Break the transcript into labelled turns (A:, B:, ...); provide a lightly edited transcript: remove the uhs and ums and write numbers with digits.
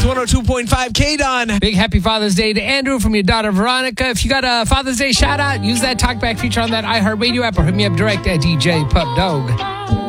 A: 102.5 K-Don.
B: Big happy Father's Day to Andrew from your daughter Veronica. If you got a Father's Day shout out, use that talkback feature on that iHeartRadio app or hit me up direct at DJ Pup Dog.